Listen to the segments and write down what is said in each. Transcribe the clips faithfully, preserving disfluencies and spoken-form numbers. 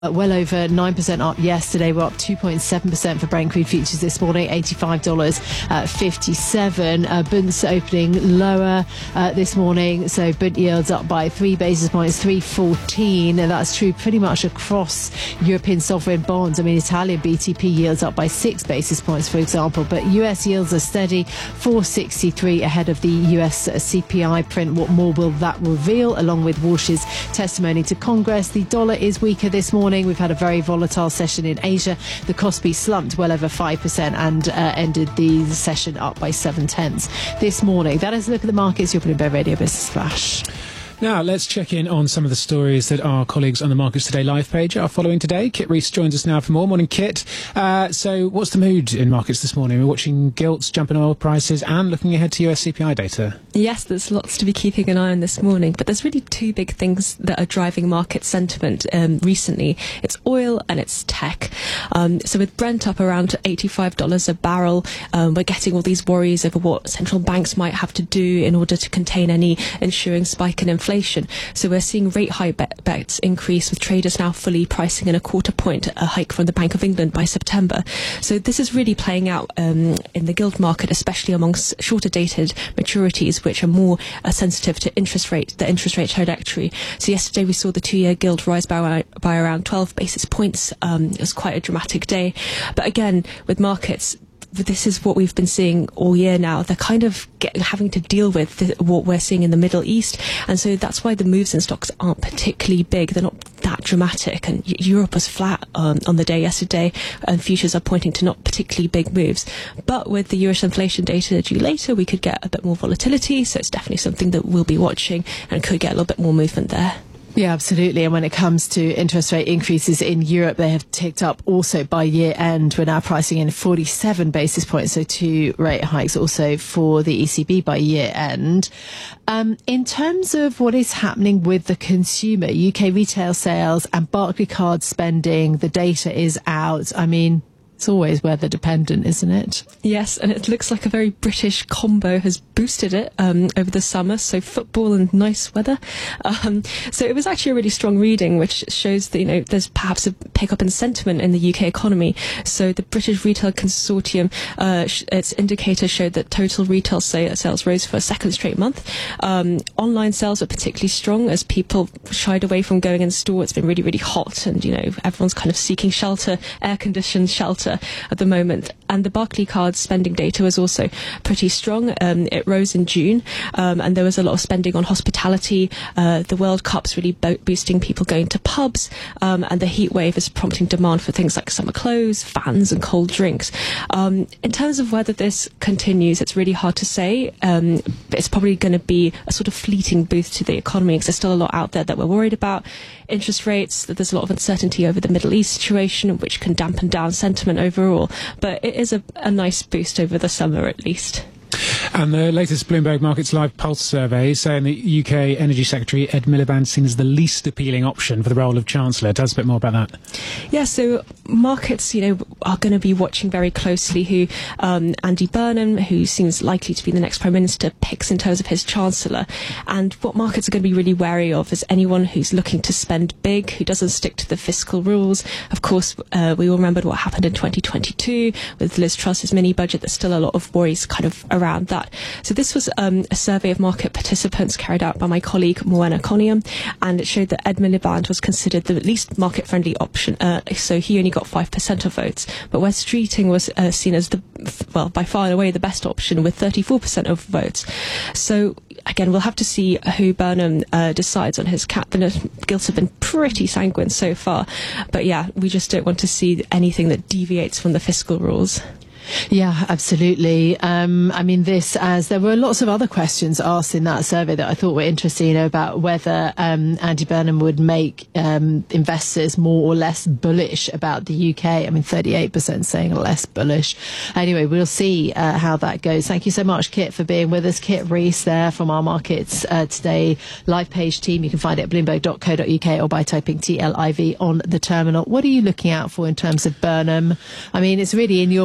Well over nine percent up yesterday. We're up two point seven percent for Brent crude futures this morning, eighty-five dollars fifty-seven. Uh, Bunds opening lower uh, this morning. So Bund yields up by three basis points, three fourteen. And that's true pretty much across European sovereign bonds. I mean, Italian B T P yields up by six basis points, for example. But U S yields are steady, four sixty-three ahead of the U S C P I print. What more will that reveal, along with Walsh's testimony to Congress? The dollar is weaker this morning. We've had a very volatile session in Asia. The Kospi slumped well over five percent and uh, ended the session up by seven tenths this morning. That is a look at the markets. Your Bloomberg Radio Business Flash. Now, let's check in on some of the stories that our colleagues on the Markets Today live page are following today. Kit Rees joins us now for more. Morning, Kit. Uh, so what's the mood in markets this morning? We're watching gilts, jumping oil prices and looking ahead to U S C P I data. Yes, there's lots to be keeping an eye on this morning, but there's really two big things that are driving market sentiment um, recently. It's oil and it's tech. Um, so with Brent up around eighty-five dollars a barrel, um, we're getting all these worries over what central banks might have to do in order to contain any ensuing spike in inflation. So we're seeing rate hike bet- bets increase, with traders now fully pricing in a quarter point a hike from the Bank of England by September. So this is really playing out um, in the gilt market, especially amongst shorter dated maturities, which are more uh, sensitive to interest rate, the interest rate trajectory. So yesterday we saw the two-year gilt rise by, by around twelve basis points. Um, it was quite a dramatic day. But again, with markets, this is what we've been seeing all year now. They're kind of get, having to deal with the, what we're seeing in the Middle East. And so that's why the moves in stocks aren't particularly big. They're not that dramatic. And Europe was flat um, on the day yesterday, and futures are pointing to not particularly big moves. But with the U S inflation data due later, we could get a bit more volatility. So it's definitely something that we'll be watching and could get a little bit more movement there. Yeah, absolutely. And when it comes to interest rate increases in Europe, they have ticked up also by year end. We're now pricing in forty-seven basis points, so two rate hikes also for the E C B by year end. Um, in terms of what is happening with the consumer, U K retail sales and Barclaycard spending, the data is out. I mean, it's always weather dependent, isn't it? Yes, and it looks like a very British combo has boosted it um, over the summer. So football and nice weather. Um, so it was actually a really strong reading, which shows that, you know, there's perhaps a pickup in sentiment in the U K economy. So the British Retail Consortium, uh, sh- its indicators showed that total retail sa- sales rose for a second straight month. Um, online sales were particularly strong as people shied away from going in store. It's been really, really hot, and, you know, everyone's kind of seeking shelter, air-conditioned shelter at the moment. And the Barclaycard spending data was also pretty strong. Um, it rose in June, um, and there was a lot of spending on hospitality. Uh, the World Cup's really bo- boosting people going to pubs, um, and the heat wave is prompting demand for things like summer clothes, fans and cold drinks. Um, in terms of whether this continues, it's really hard to say. Um, but it's probably going to be a sort of fleeting boost to the economy, because there's still a lot out there that we're worried about. Interest rates, that there's a lot of uncertainty over the Middle East situation, which can dampen down sentiment overall. But it is a, a nice boost over the summer, at least. And the latest Bloomberg Markets Live Pulse survey saying that U K Energy Secretary Ed Miliband seen as the least appealing option for the role of Chancellor. Tell us a bit more about that. Yeah, so markets, you know, are going to be watching very closely who um, Andy Burnham, who seems likely to be the next Prime Minister, picks in terms of his Chancellor. And what markets are going to be really wary of is anyone who's looking to spend big, who doesn't stick to the fiscal rules. Of course, uh, we all remembered what happened in twenty twenty-two with Liz Truss's mini budget. There's still a lot of worries kind of around that. So this was um, a survey of market participants carried out by my colleague Moana Coniam, and it showed that Ed Miliband was considered the least market-friendly option. Uh, so he only got five percent of votes, but Wes Streeting was uh, seen as the, well, by far and away the best option with thirty-four percent of votes. So again, we'll have to see who Burnham uh, decides on his cabinet. Gilts have been pretty sanguine so far, but yeah, we just don't want to see anything that deviates from the fiscal rules. Yeah, absolutely. Um, I mean, this, as there were lots of other questions asked in that survey that I thought were interesting, you know, about whether um, Andy Burnham would make um, investors more or less bullish about the U K. I mean, thirty-eight percent saying less bullish. Anyway, we'll see uh, how that goes. Thank you so much, Kit, for being with us. Kit Rees there from our Markets uh, Today live page team. You can find it at bloomberg dot co dot uk or by typing T L I V on the terminal. What are you looking out for in terms of Burnham? I mean, it's really in your wheelhouse.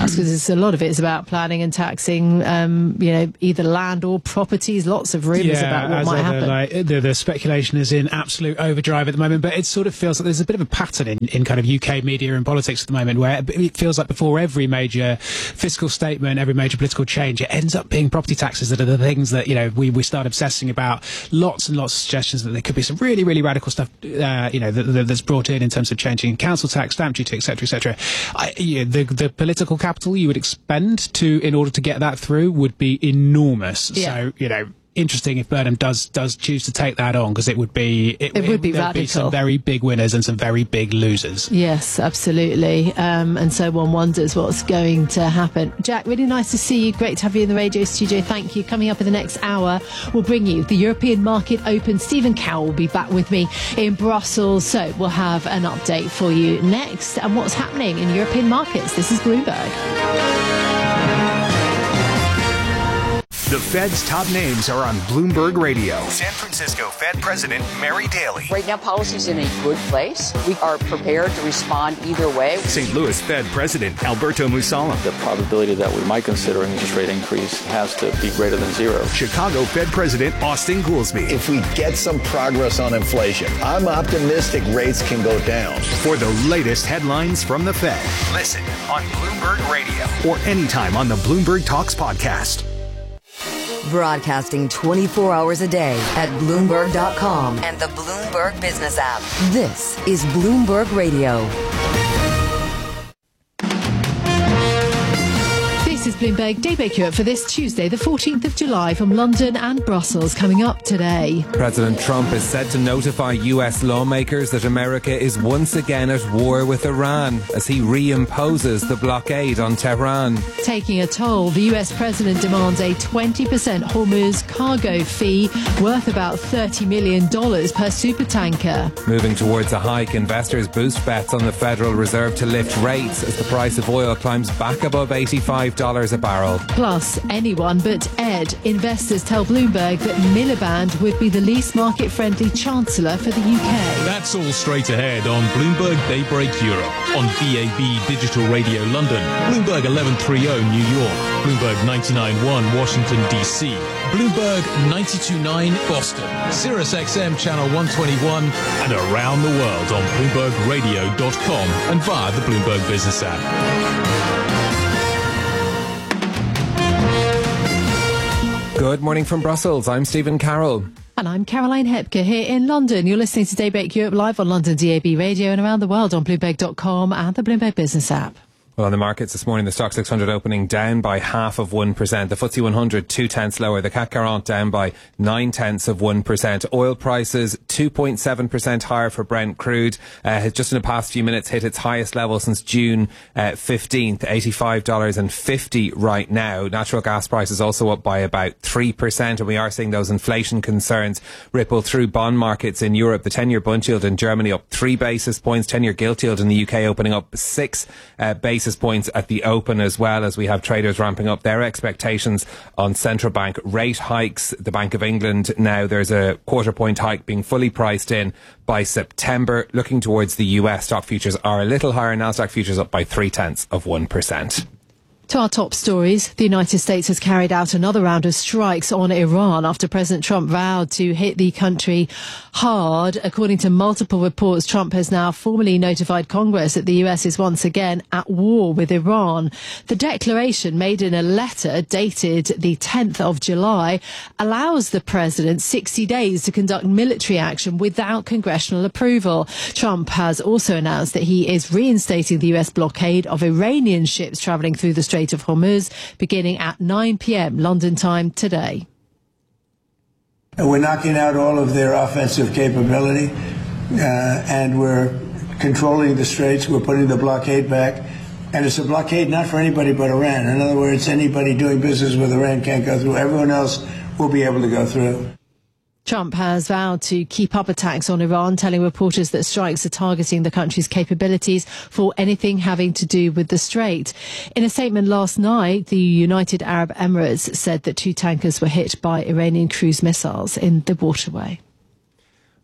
that's because a lot of it is about planning and taxing, um, you know, either land or properties. Lots of rumours yeah, about what might ever, happen. Like, the, the speculation is in absolute overdrive at the moment, but it sort of feels like there's a bit of a pattern in, in kind of U K media and politics at the moment, where it feels like before every major fiscal statement, every major political change, it ends up being property taxes that are the things that, you know, we, we start obsessing about. Lots and lots of suggestions that there could be some really, really radical stuff, uh, you know, that, that, that's brought in in terms of changing council tax, stamp duty, et cetera, et cetera. I, yeah, the, the political capital you would expend to in order to get that through would be enormous. Yeah. So, you know, interesting if Burnham does does choose to take that on, because it would be it, it would be there'd radical. Be some very big winners and some very big losers. Yes, absolutely. Um, and so one wonders what's going to happen. Jack, really nice to see you. Great to have you in the radio studio. Thank you. Coming up in the next hour, we'll bring you the European Market Open. Stephen Cowell will be back with me in Brussels. So we'll have an update for you next and what's happening in European markets. This is Bloomberg. The Fed's top names are on Bloomberg Radio. San Francisco Fed President Mary Daly. Right now, policy's in a good place. We are prepared to respond either way. Saint Louis Fed President Alberto Mussolem. The probability that we might consider an interest rate increase has to be greater than zero. Chicago Fed President Austin Goolsbee. If we get some progress on inflation, I'm optimistic rates can go down. For the latest headlines from the Fed, listen on Bloomberg Radio or anytime on the Bloomberg Talks podcast. Broadcasting twenty-four hours a day at Bloomberg dot com and the Bloomberg Business app. This is Bloomberg Radio. This is Bloomberg Daybreak Europe for this Tuesday, the fourteenth of July, from London and Brussels. Coming up today, President Trump is set to notify U S lawmakers that America is once again at war with Iran as he reimposes the blockade on Tehran. Taking a toll, the U S president demands a twenty percent Hormuz cargo fee worth about thirty million dollars per supertanker. Moving towards a hike, investors boost bets on the Federal Reserve to lift rates as the price of oil climbs back above eighty-five dollars a barrel. Plus, anyone but Ed. Investors tell Bloomberg that Miliband would be the least market-friendly chancellor for the U K. That's all straight ahead on Bloomberg Daybreak Europe, on B A B Digital Radio London, Bloomberg eleven thirty New York, Bloomberg ninety-nine point one Washington, D C, Bloomberg ninety-two point nine Boston, Sirius X M Channel one twenty-one, and around the world on Bloomberg Radio dot com and via the Bloomberg Business app. Good morning from Brussels. I'm Stephen Carroll. And I'm Caroline Hepker here in London. You're listening to Daybreak Europe live on London D A B Radio and around the world on Bloomberg dot com and the Bloomberg Business app. Well, on the markets this morning, the Stoxx six hundred opening down by half of one percent. The F T S E one hundred two tenths lower. The C A C quarante down by nine tenths of one percent. Oil prices two point seven percent higher for Brent crude. Uh, has just in the past few minutes hit its highest level since June uh, fifteenth, eighty-five dollars fifty right now. Natural gas prices also up by about three percent. And we are seeing those inflation concerns ripple through bond markets in Europe. The ten-year bund yield in Germany up three basis points. ten-year gilt yield in the U K opening up six uh, basis points at the open, as well as we have traders ramping up their expectations on central bank rate hikes. The Bank of England now, there's a quarter point hike being fully priced in by September. Looking towards the U S, stock futures are a little higher. Nasdaq futures up by three tenths of one percent. To our top stories, the United States has carried out another round of strikes on Iran after President Trump vowed to hit the country hard. According to multiple reports, Trump has now formally notified Congress that the U S is once again at war with Iran. The declaration, made in a letter dated the tenth of July, allows the president sixty days to conduct military action without congressional approval. Trump has also announced that he is reinstating the U S blockade of Iranian ships travelling through the Strait of Hormuz beginning at nine p.m. London time today. We're knocking out all of their offensive capability, uh, and we're controlling the straits. We're putting the blockade back. And it's a blockade not for anybody but Iran. In other words, anybody doing business with Iran can't go through. Everyone else will be able to go through. Trump has vowed to keep up attacks on Iran, telling reporters that strikes are targeting the country's capabilities for anything having to do with the Strait. In a statement last night, the United Arab Emirates said that two tankers were hit by Iranian cruise missiles in the waterway.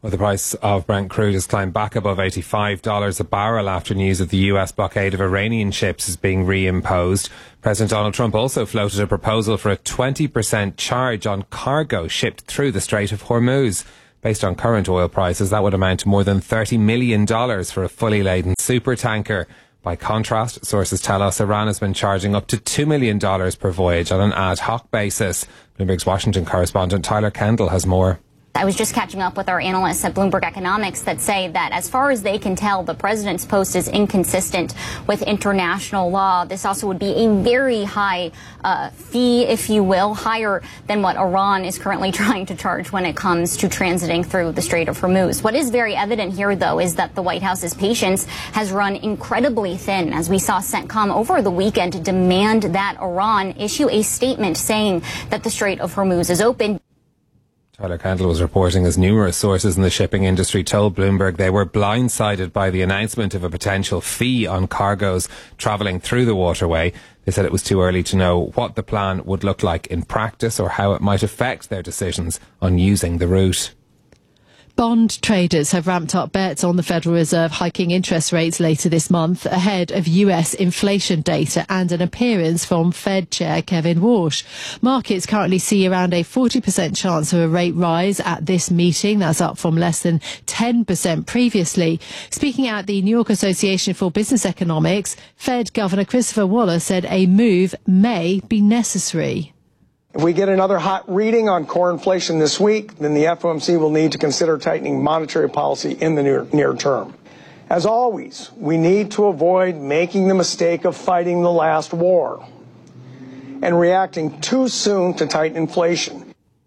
Well, the price of Brent crude has climbed back above eighty-five dollars a barrel after news of the U S blockade of Iranian ships is being reimposed. President Donald Trump also floated a proposal for a twenty percent charge on cargo shipped through the Strait of Hormuz. Based on current oil prices, that would amount to more than thirty million dollars for a fully laden supertanker. By contrast, sources tell us Iran has been charging up to two million dollars per voyage on an ad hoc basis. Bloomberg's Washington correspondent Tyler Kendall has more. I was just catching up with our analysts at Bloomberg Economics that say that as far as they can tell, the president's post is inconsistent with international law. This also would be a very high uh, fee, if you will, higher than what Iran is currently trying to charge when it comes to transiting through the Strait of Hormuz. What is very evident here, though, is that the White House's patience has run incredibly thin, as we saw CENTCOM over the weekend demand that Iran issue a statement saying that the Strait of Hormuz is open. Tyler Kendall was reporting as numerous sources in the shipping industry told Bloomberg they were blindsided by the announcement of a potential fee on cargoes travelling through the waterway. They said it was too early to know what the plan would look like in practice or how it might affect their decisions on using the route. Bond traders have ramped up bets on the Federal Reserve hiking interest rates later this month ahead of U S inflation data and an appearance from Fed Chair Kevin Warsh. Markets currently see around a forty percent chance of a rate rise at this meeting. That's up from less than ten percent previously. Speaking at the New York Association for Business Economics, Fed Governor Christopher Waller said a move may be necessary. If we get another hot reading on core inflation this week, then the F O M C will need to consider tightening monetary policy in the near, near term. As always, we need to avoid making the mistake of fighting the last war and reacting too soon to tighten inflation.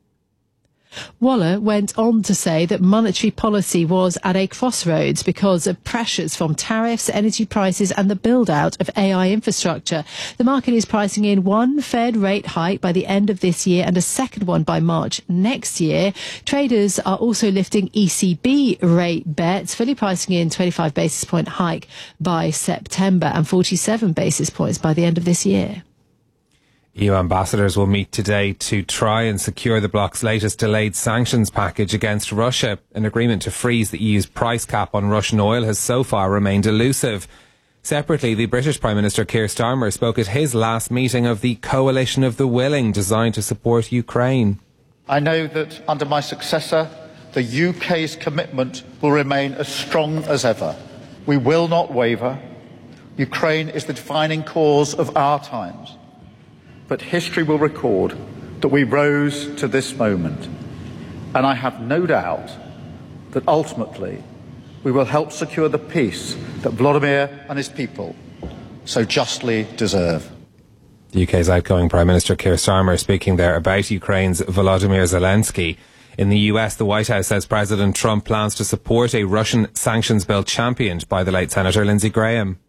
Waller went on to say that monetary policy was at a crossroads because of pressures from tariffs, energy prices and the build-out of A I infrastructure. The market is pricing in one Fed rate hike by the end of this year and a second one by March next year. Traders are also lifting E C B rate bets, fully pricing in twenty-five basis point hike by September and forty-seven basis points by the end of this year. E U ambassadors will meet today to try and secure the bloc's latest delayed sanctions package against Russia. An agreement to freeze the E U's price cap on Russian oil has so far remained elusive. Separately, the British Prime Minister Keir Starmer spoke at his last meeting of the Coalition of the Willing designed to support Ukraine. I know that under my successor, the U K's commitment will remain as strong as ever. We will not waver. Ukraine is the defining cause of our times. But history will record that we rose to this moment. And I have no doubt that ultimately we will help secure the peace that Vladimir and his people so justly deserve. The U K's outgoing Prime Minister Keir Starmer speaking there about Ukraine's Volodymyr Zelensky. In the U S, the White House says President Trump plans to support a Russian sanctions bill championed by the late Senator Lindsey Graham.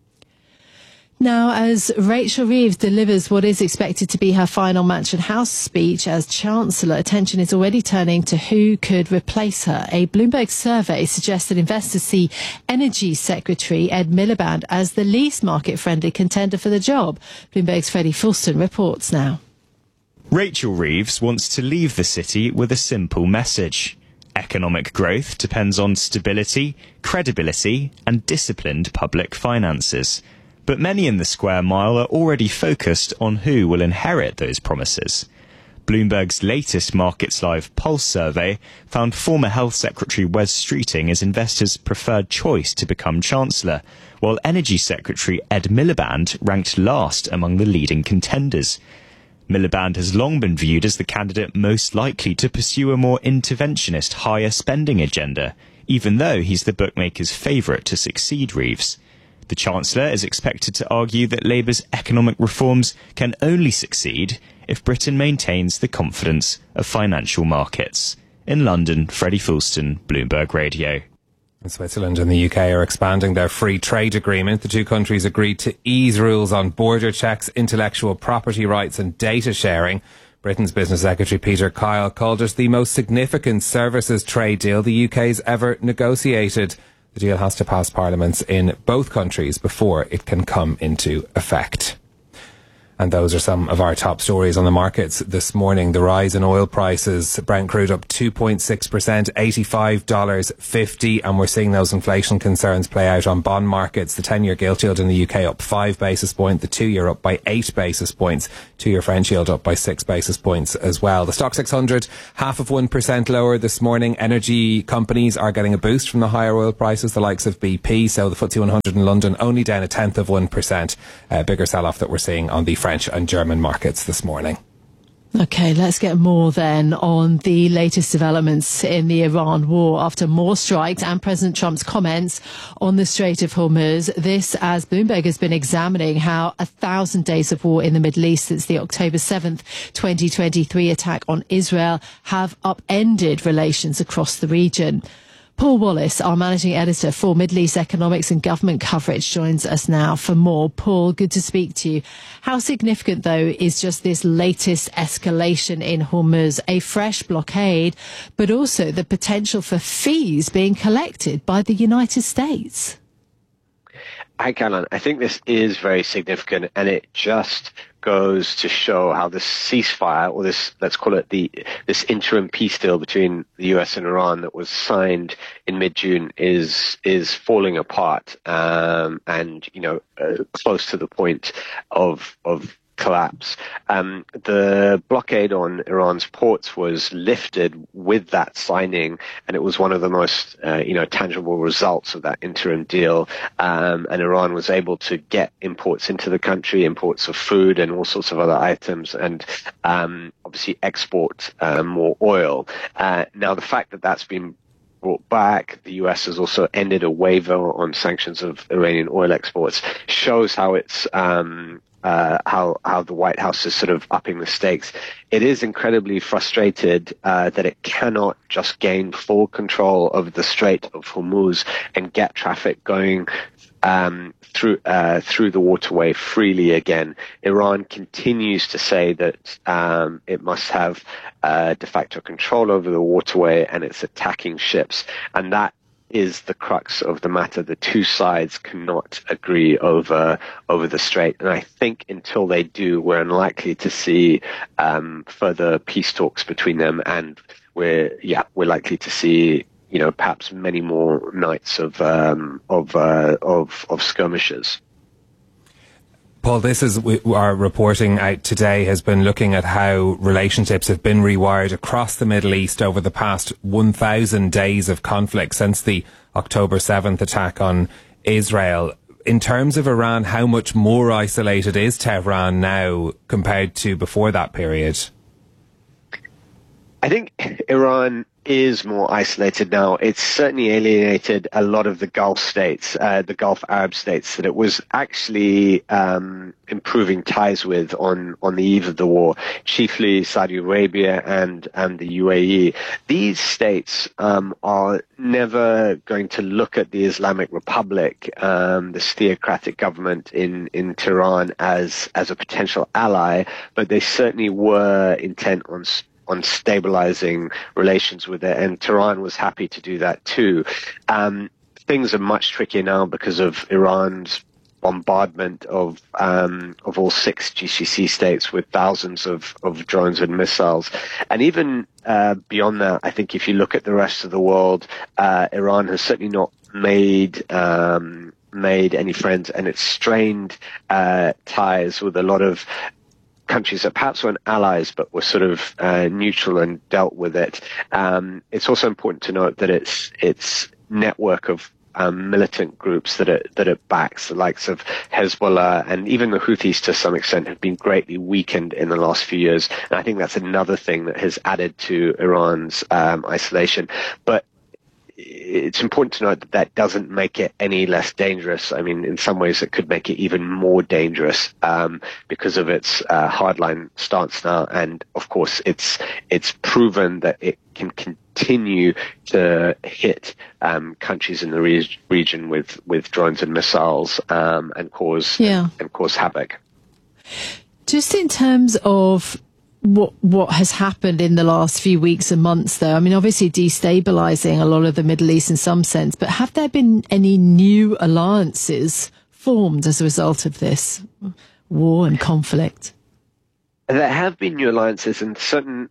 Now, as Rachel Reeves delivers what is expected to be her final Mansion House speech as Chancellor, attention is already turning to who could replace her. A Bloomberg survey suggests that investors see Energy Secretary Ed Miliband as the least market-friendly contender for the job. Bloomberg's Freddie Fulston reports now. Rachel Reeves wants to leave the city with a simple message. Economic growth depends on stability, credibility and disciplined public finances. But many in the square mile are already focused on who will inherit those promises. Bloomberg's latest Markets Live Pulse survey found former Health Secretary Wes Streeting as investors' preferred choice to become Chancellor, while Energy Secretary Ed Miliband ranked last among the leading contenders. Miliband has long been viewed as the candidate most likely to pursue a more interventionist, higher spending agenda, even though he's the bookmakers' favourite to succeed Reeves. The Chancellor is expected to argue that Labour's economic reforms can only succeed if Britain maintains the confidence of financial markets. In London, Freddie Fulston, Bloomberg Radio. Switzerland and the U K are expanding their free trade agreement. The two countries agreed to ease rules on border checks, intellectual property rights and data sharing. Britain's Business Secretary Peter Kyle called it the most significant services trade deal the U K's ever negotiated. The deal has to pass parliaments in both countries before it can come into effect. And those are some of our top stories on the markets this morning. The rise in oil prices, Brent crude up two point six percent, eighty-five dollars fifty, and we're seeing those inflation concerns play out on bond markets. The ten-year gilt yield in the U K up five basis points, the two-year up by eight basis points, two-year French yield up by six basis points as well. The Stock six hundred, half of one percent lower this morning. Energy companies are getting a boost from the higher oil prices, the likes of B P. So the F T S E one hundred in London only down a tenth of one percent. A bigger sell-off that we're seeing on the French and German markets this morning. Okay, let's get more then on the latest developments in the Iran war after more strikes and President Trump's comments on the Strait of Hormuz. This as Bloomberg has been examining how a thousand days of war in the Middle East since the October seventh, twenty twenty-three attack on Israel have upended relations across the region. Paul Wallace, our managing editor for Middle East economics and government coverage, joins us now for more. Paul, good to speak to you. How significant, though, is just this latest escalation in Hormuz, a fresh blockade, but also the potential for fees being collected by the United States? Hi, Caroline. I think this is very significant, and it just goes to show how this ceasefire, or this, let's call it the, this interim peace deal between the U S and Iran that was signed in mid-June is, is falling apart, um, and, you know, uh, close to the point of, of, collapse. Um, the blockade on Iran's ports was lifted with that signing, and it was one of the most, uh, you know, tangible results of that interim deal. Um, and Iran was able to get imports into the country, imports of food and all sorts of other items, and um, obviously export uh, more oil. Uh, now, the fact that that's been brought back, the U S has also ended a waiver on sanctions of Iranian oil exports, shows how it's um, Uh, how how the White House is sort of upping the stakes. It is incredibly frustrated uh, that it cannot just gain full control of the Strait of Hormuz and get traffic going um, through uh, through the waterway freely again. Iran continues to say that um, it must have uh, de facto control over the waterway, and it's attacking ships, and that is the crux of the matter. The two sides cannot agree over over the strait, and I think until they do, we're unlikely to see um, further peace talks between them, and we're yeah we're likely to see, you know, perhaps many more nights of um, of, uh, of of skirmishes. Paul, this is our reporting out today has been looking at how relationships have been rewired across the Middle East over the past one thousand days of conflict since the October seventh attack on Israel. In terms of Iran, how much more isolated is Tehran now compared to before that period? I think Iran is more isolated now. It's certainly alienated a lot of the Gulf states, uh, the Gulf Arab states that it was actually um, improving ties with on, on the eve of the war, chiefly Saudi Arabia and, and the U A E. These states um, are never going to look at the Islamic Republic, um, this theocratic government in, in Tehran, as, as a potential ally, but they certainly were intent on on stabilizing relations with it, and Tehran was happy to do that too. Um, things are much trickier now because of Iran's bombardment of um, of all six G C C states with thousands of, of drones and missiles. And even uh, beyond that, I think if you look at the rest of the world, uh, Iran has certainly not made um, made any friends, and it's strained uh, ties with a lot of countries that perhaps weren't allies but were sort of uh, neutral and dealt with it. Um, it's also important to note that it's its network of um, militant groups that it that it backs, the likes of Hezbollah and even the Houthis to some extent, have been greatly weakened in the last few years. And I think that's another thing that has added to Iran's um, isolation. But it's important to note that that doesn't make it any less dangerous. I mean, in some ways it could make it even more dangerous um, because of its uh, hardline stance now. And of course, it's it's proven that it can continue to hit um, countries in the re- region with, with drones and missiles um, and cause yeah. and cause havoc. Just in terms of what what has happened in the last few weeks and months, though, I mean, obviously destabilizing a lot of the Middle East in some sense, but have there been any new alliances formed as a result of this? war and conflict? There have been new alliances, and certain,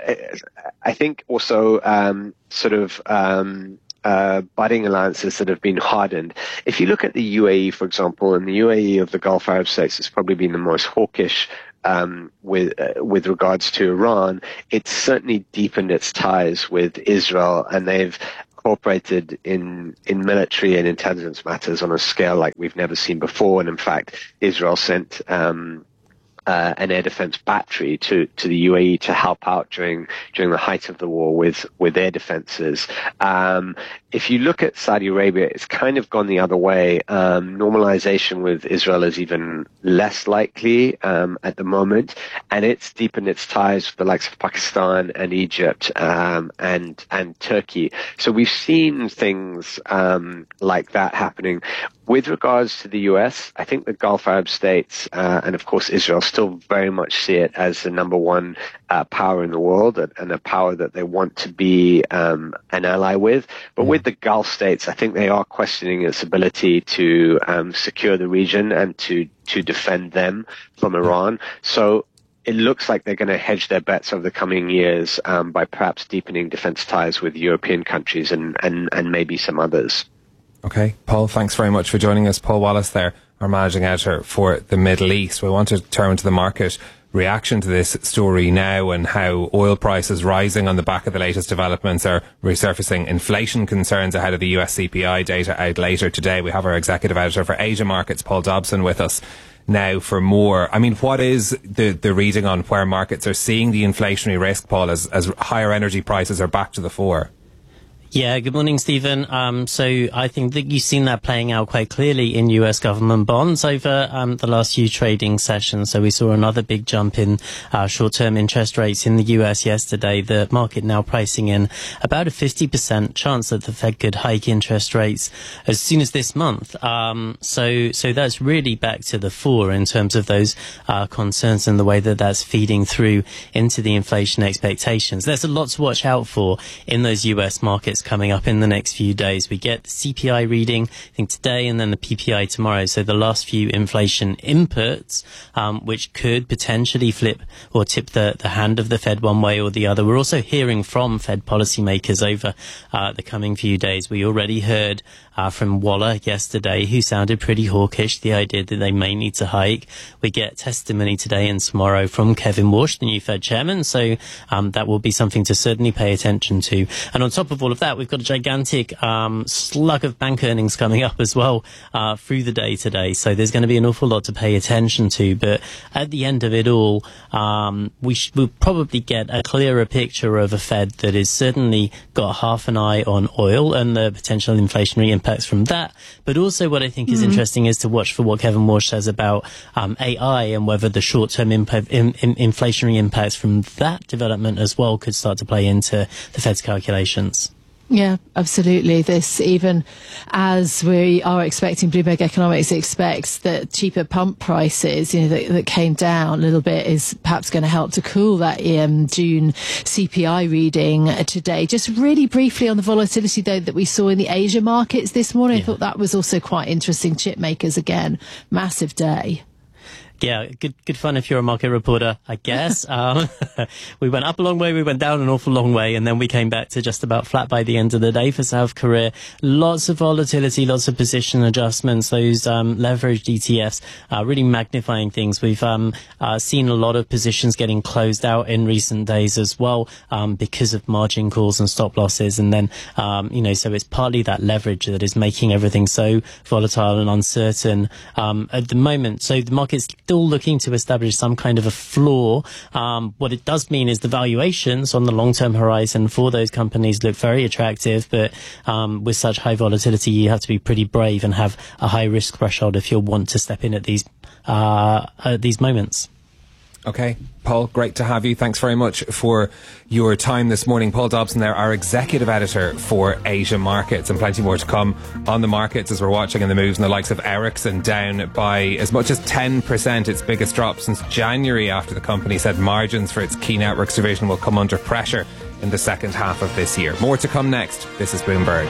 I think also um, sort of um, uh, budding alliances that have been hardened. If you look at the U A E, for example, and the U A E of the Gulf Arab states has probably been the most hawkish um, with uh, with regards to Iran. It's certainly deepened its ties with Israel, and they've cooperated in in military and intelligence matters on a scale like we've never seen before. And in fact, Israel sent um, uh, an air defense battery to, to the U A E to help out during during the height of the war with with air defenses. Um, if you look at Saudi Arabia, it's kind of gone the other way. Um, normalization with Israel is even less likely um, at the moment, and it's deepened its ties with the likes of Pakistan and Egypt um, and and Turkey. So we've seen things um, like that happening. With regards to the U S, I think the Gulf Arab states uh, and of course Israel still very much see it as the number one uh, power in the world, and, and a power that they want to be um, an ally with. But with the Gulf states, I think they are questioning its ability to um, secure the region and to, to defend them from Iran. So it looks like they're going to hedge their bets over the coming years um, by perhaps deepening defense ties with European countries and, and, and maybe some others. Okay, Paul, thanks very much for joining us. Paul Wallace there, our managing editor for the Middle East. We want to turn to the market reaction to this story now, and how oil prices rising on the back of the latest developments are resurfacing inflation concerns ahead of the U S C P I data out later today. We have our executive editor for Asia markets, Paul Dobson, with us now for more. I mean, what is the, the reading on where markets are seeing the inflationary risk, Paul, as, as higher energy prices are back to the fore? Yeah, good morning, Stephen. Um, so I think that you've seen that playing out quite clearly in U S government bonds over um, the last few trading sessions. So we saw another big jump in uh, short-term interest rates in the U S yesterday. The market now pricing in about a fifty percent chance that the Fed could hike interest rates as soon as this month. Um, so, so that's really back to the fore in terms of those uh, concerns and the way that that's feeding through into the inflation expectations. There's a lot to watch out for in those U S markets coming up in the next few days. We get the C P I reading, I think today, and then the P P I tomorrow. So the last few inflation inputs, um, which could potentially flip or tip the, the hand of the Fed one way or the other. We're also hearing from Fed policymakers over uh, the coming few days. We already heard uh, from Waller yesterday, who sounded pretty hawkish, the idea that they may need to hike. We get testimony today and tomorrow from Kevin Warsh, the new Fed chairman. So um, that will be something to certainly pay attention to. And on top of all of that, we've got a gigantic um, slug of bank earnings coming up as well uh, through the day today. So there's going to be an awful lot to pay attention to. But at the end of it all, um, we sh- we'll probably get a clearer picture of a Fed that has certainly got half an eye on oil and the potential inflationary impacts from that. But also what I think is mm-hmm. interesting is to watch for what Kevin Warsh says about um, A I and whether the short-term impa- in- in- inflationary impacts from that development as well could start to play into the Fed's calculations. Yeah, absolutely. This, even as we are expecting, Bloomberg Economics expects that cheaper pump prices, you know, that, that came down a little bit, is perhaps going to help to cool that um, June C P I reading today. Just really briefly on the volatility, though, that we saw in the Asia markets this morning. Yeah. I thought that was also quite interesting. Chip makers, again, massive day. Yeah, good good fun if you're a market reporter, I guess. um, we went up a long way, we went down an awful long way, and then we came back to just about flat by the end of the day for South Korea. Lots of volatility, lots of position adjustments, those um, leveraged E T Fs uh, really magnifying things. We've um, uh, seen a lot of positions getting closed out in recent days as well um, because of margin calls and stop losses. And then, um, you know, so it's partly that leverage that is making everything so volatile and uncertain um, at the moment. So the market's still looking to establish some kind of a floor. Um, what it does mean is the valuations on the long-term horizon for those companies look very attractive, but um, with such high volatility, you have to be pretty brave and have a high risk threshold if you'll want to step in at these uh, at these moments. Okay, Paul, great to have you. Thanks very much for your time this morning. Paul Dobson there, our executive editor for Asia markets, and plenty more to come on the markets as we're watching in the moves, and the likes of Ericsson down by as much as ten percent, its biggest drop since January, after the company said margins for its key networks division will come under pressure in the second half of this year. More to come next. This is Bloomberg.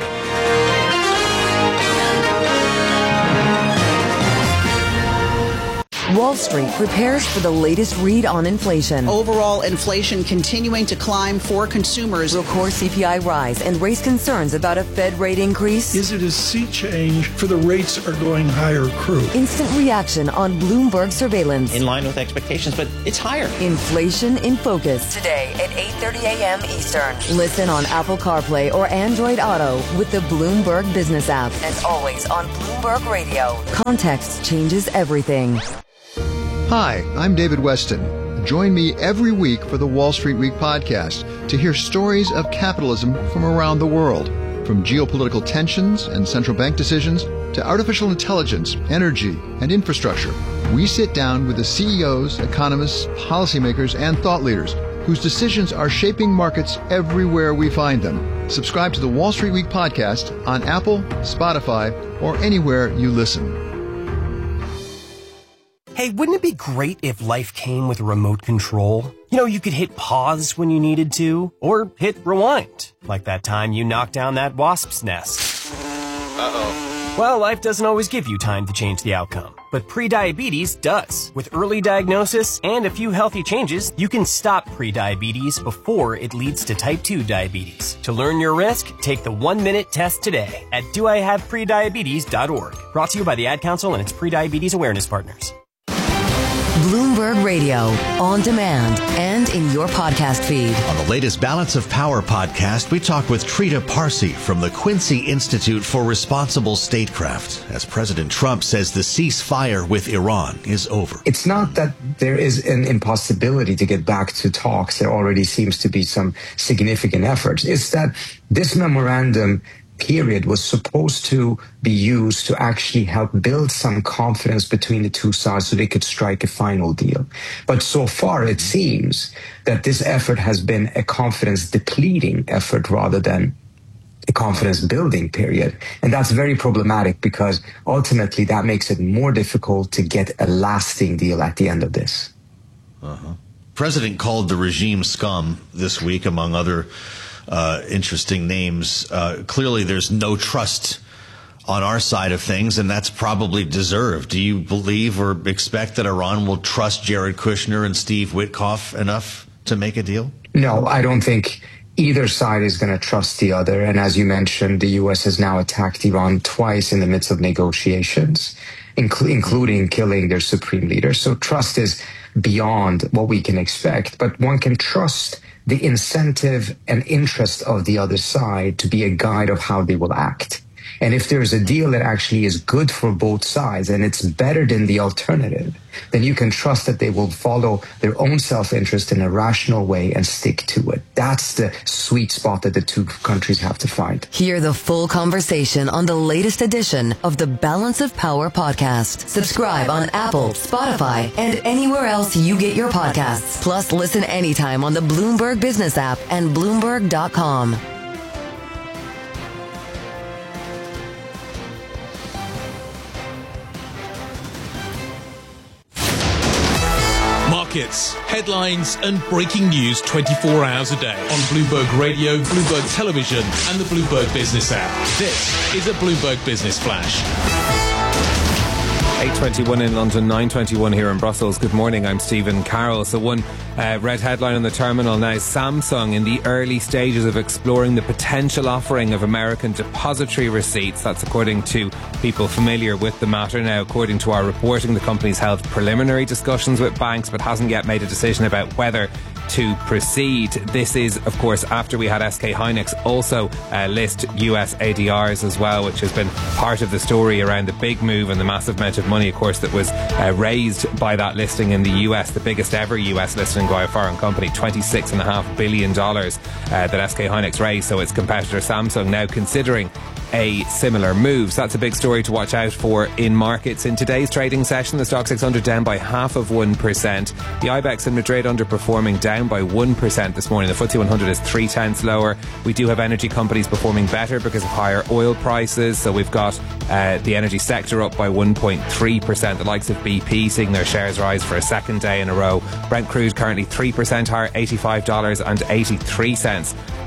Wall Street prepares for the latest read on inflation. Overall inflation continuing to climb for consumers. Will core C P I rise and raise concerns about a Fed rate increase? Is it a sea change for the rates are going higher crew? Instant reaction on Bloomberg surveillance. In line with expectations, but it's higher. Inflation in Focus. Today at eight thirty a.m. Eastern. Listen on Apple CarPlay or Android Auto with the Bloomberg Business app. And always on Bloomberg Radio. Context changes everything. Hi, I'm David Weston. Join me every week for the Wall Street Week podcast to hear stories of capitalism from around the world. From geopolitical tensions and central bank decisions to artificial intelligence, energy, and infrastructure. We sit down with the C E Os, economists, policymakers, and thought leaders whose decisions are shaping markets everywhere we find them. Subscribe to the Wall Street Week podcast on Apple, Spotify, or anywhere you listen. Hey, wouldn't it be great if life came with a remote control? You know, you could hit pause when you needed to, or hit rewind, like that time you knocked down that wasp's nest. Uh-oh. Well, life doesn't always give you time to change the outcome, but prediabetes does. With early diagnosis and a few healthy changes, you can stop prediabetes before it leads to type two diabetes. To learn your risk, take the one-minute test today at do I have prediabetes dot org. Brought to you by the Ad Council and its prediabetes awareness partners. Bloomberg Radio, on demand and in your podcast feed. On the latest Balance of Power podcast, we talk with Trita Parsi from the Quincy Institute for Responsible Statecraft, as President Trump says the ceasefire with Iran is over. It's not that there is an impossibility to get back to talks. There already seems to be some significant efforts. It's that this memorandum period was supposed to be used to actually help build some confidence between the two sides so they could strike a final deal. But so far, it seems that this effort has been a confidence depleting effort rather than a confidence building period. And that's very problematic because ultimately that makes it more difficult to get a lasting deal at the end of this. Uh-huh. President called the regime scum this week, among other Uh, interesting names. Uh, clearly, there's no trust on our side of things, and that's probably deserved. Do you believe or expect that Iran will trust Jared Kushner and Steve Witkoff enough to make a deal? No, I don't think either side is going to trust the other. And as you mentioned, the U S has now attacked Iran twice in the midst of negotiations, inc- including killing their supreme leader. So trust is beyond what we can expect, but one can trust the incentive and interest of the other side to be a guide of how they will act. And if there's a deal that actually is good for both sides and it's better than the alternative, then you can trust that they will follow their own self-interest in a rational way and stick to it. That's the sweet spot that the two countries have to find. Hear the full conversation on the latest edition of the Balance of Power podcast. Subscribe on Apple, Spotify, and anywhere else you get your podcasts. Plus, listen anytime on the Bloomberg Business app and Bloomberg dot com. Markets, headlines and breaking news twenty-four hours a day on Bloomberg Radio, Bloomberg Television and the Bloomberg Business app. This is a Bloomberg Business Flash. eight twenty-one in London, nine twenty-one here in Brussels. Good morning, I'm Stephen Carroll. So one uh, red headline on the terminal now, Samsung in the early stages of exploring the potential offering of American depository receipts. That's according to people familiar with the matter. Now, according to our reporting, the company's held preliminary discussions with banks but hasn't yet made a decision about whether to proceed. This is, of course, after we had S K Hynix also uh, list U S A D Rs as well, which has been part of the story around the big move and the massive amount of money, of course, that was uh, raised by that listing in the U S, the biggest ever U S listing by a foreign company, twenty-six point five billion dollars uh, that S K Hynix raised. So its competitor Samsung now considering a similar move. So that's a big story to watch out for in markets. In today's trading session, the Stoxx six hundred down by half of one percent. The IBEX in Madrid underperforming, down by one percent this morning. The F T S E one hundred is three tenths lower. We do have energy companies performing better because of higher oil prices. So we've got uh, the energy sector up by one point three percent. The likes of B P seeing their shares rise for a second day in a row. Brent crude currently three percent higher, eighty-five dollars and eighty-three cents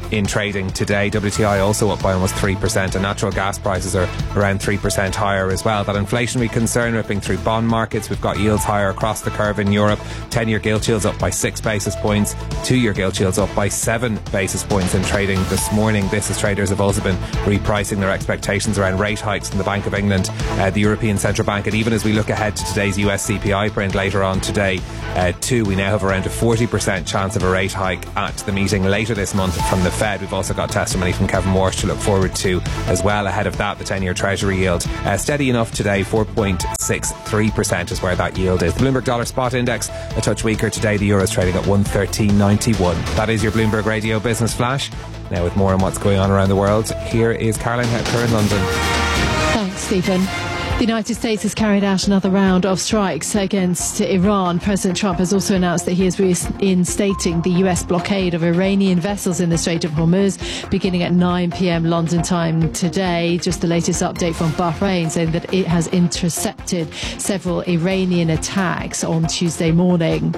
in trading today. W T I also up by almost three percent, and natural gas prices are around three percent higher as well. That inflationary concern ripping through bond markets. We've got yields higher across the curve in Europe. ten-year gilt yields up by six basis points. two-year gilt yields up by seven basis points in trading this morning. This as traders have also been repricing their expectations around rate hikes from the Bank of England, uh, the European Central Bank, and even as we look ahead to today's U S C P I print later on today, uh, too, we now have around a forty percent chance of a rate hike at the meeting later this month from the Fed. We've also got testimony from Kevin Walsh to look forward to as well. Ahead of that, the ten-year Treasury yield uh, steady enough today, four point six three percent is where that yield is. The Bloomberg Dollar Spot Index a touch weaker today. The euro is trading at one thirteen ninety-one. That is your Bloomberg Radio Business Flash. Now with more on what's going on around the world, here is Caroline Hepker in London. Thanks, Stephen. The United States has carried out another round of strikes against Iran. President Trump has also announced that he is reinstating the U S blockade of Iranian vessels in the Strait of Hormuz beginning at nine p.m. London time today. Just the latest update from Bahrain saying that it has intercepted several Iranian attacks on Tuesday morning.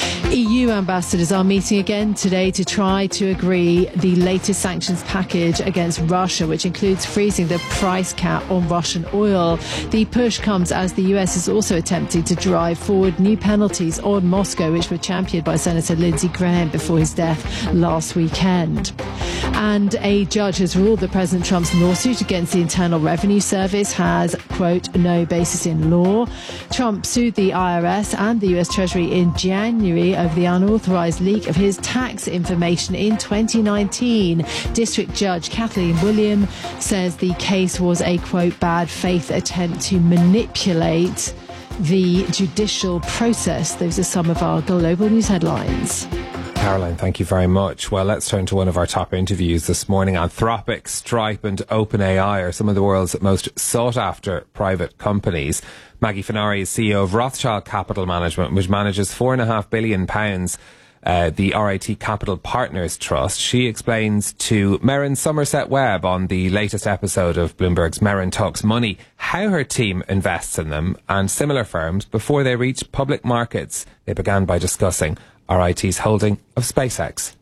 E U ambassadors are meeting again today to try to agree the latest sanctions package against Russia, which includes freezing the price cap on Russian oil. The push comes as the U S is also attempting to drive forward new penalties on Moscow, which were championed by Senator Lindsey Graham before his death last weekend. And a judge has ruled that President Trump's lawsuit against the Internal Revenue Service has, quote, no basis in law. Trump sued the I R S and the U S Treasury in January over the unauthorized leak of his tax information in twenty nineteen. District Judge Kathleen William says the case was a, quote, bad faith attempt to manipulate the judicial process. Those are some of our global news headlines. Caroline, thank you very much. Well, let's turn to one of our top interviews this morning. Anthropic, Stripe and OpenAI are some of the world's most sought-after private companies. Maggie Fenari is C E O of Rothschild Capital Management, which manages four point five billion pounds, uh, the R I T Capital Partners Trust. She explains to Merrin Somerset Webb on the latest episode of Bloomberg's Merrin Talks Money how her team invests in them and similar firms before they reach public markets. They began by discussing R I T's holding of SpaceX.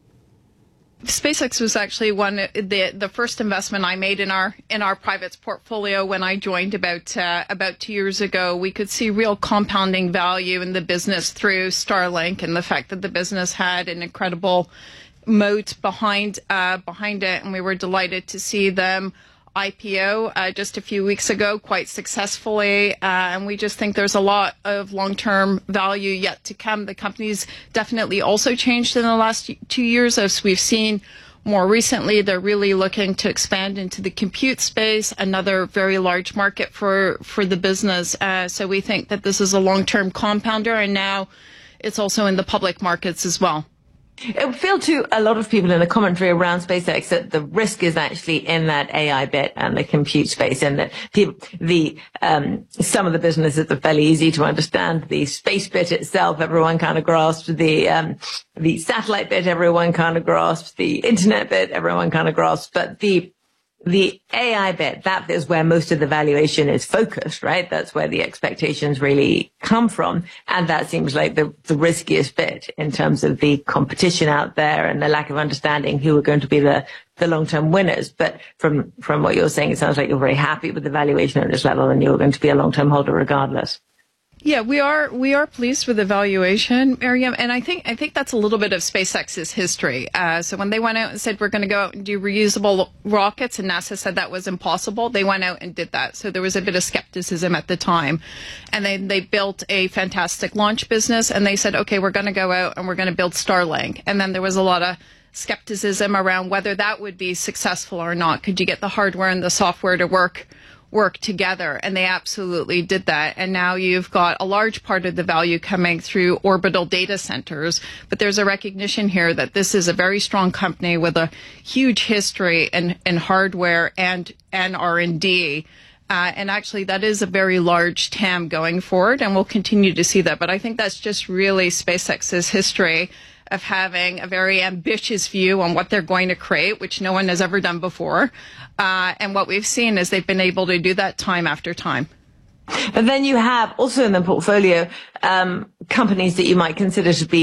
SpaceX was actually one the the first investment I made in our in our private portfolio when I joined about uh, about two years ago. We could see real compounding value in the business through Starlink and the fact that the business had an incredible moat behind uh, behind it, and we were delighted to see them I P O uh, just a few weeks ago quite successfully, uh, and we just think there's a lot of long-term value yet to come. The company's definitely also changed in the last two years, as we've seen more recently. They're really looking to expand into the compute space, another very large market for, for the business. Uh, so we think that this is a long-term compounder, and now it's also in the public markets as well. It would feel to a lot of people in the commentary around SpaceX that the risk is actually in that A I bit and the compute space, and that people, the um, some of the businesses are fairly easy to understand. The space bit itself, everyone kind of grasps. The um, the satellite bit, everyone kind of grasps. The internet bit, everyone kind of grasps. But the The A I bit, that is where most of the valuation is focused, right? That's where the expectations really come from. And that seems like the, the riskiest bit in terms of the competition out there and the lack of understanding who are going to be the, the long-term winners. But from, from what you're saying, it sounds like you're very happy with the valuation at this level and you're going to be a long-term holder regardless. Yeah, we are we are pleased with the valuation, Miriam, and I think I think that's a little bit of SpaceX's history. Uh, so when they went out and said we're going to go out and do reusable rockets, and NASA said that was impossible, they went out and did that. So there was a bit of skepticism at the time, and then they built a fantastic launch business, and they said, okay, we're going to go out and we're going to build Starlink, and then there was a lot of skepticism around whether that would be successful or not. Could you get the hardware and the software to work? work together, and they absolutely did that. And now you've got a large part of the value coming through orbital data centers, but there's a recognition here that this is a very strong company with a huge history in, in hardware and and R and D. Uh, and actually, that is a very large T A M going forward, and we'll continue to see that. But I think that's just really SpaceX's history of having a very ambitious view on what they're going to create, which no one has ever done before. Uh, and what we've seen is they've been able to do that time after time. But then you have also in the portfolio um, companies that you might consider to be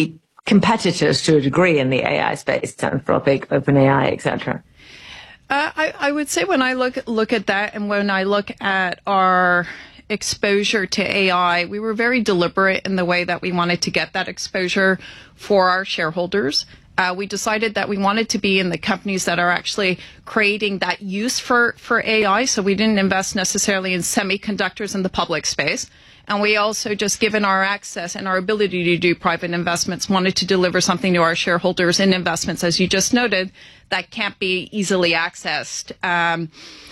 competitors to a degree in the A I space, Anthropic, OpenAI, et cetera? Uh, I, I would say when I look look at that, and when I look at our exposure to A I, we were very deliberate in the way that we wanted to get that exposure for our shareholders. Uh, we decided that we wanted to be in the companies that are actually creating that use for, for A I. So we didn't invest necessarily in semiconductors in the public space. And we also, just given our access and our ability to do private investments, wanted to deliver something to our shareholders in investments, as you just noted, that can't be easily accessed um,